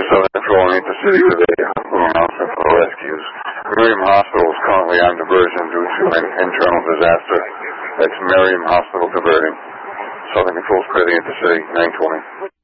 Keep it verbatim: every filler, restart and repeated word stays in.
to Southern Patrol and Intercity today. Hospital announcement for the rescues. Miriam Hospital is currently on diversion due to an internal disaster. That's Miriam Hospital diverting. Southern Patrol's clear the Intercity, nine twenty.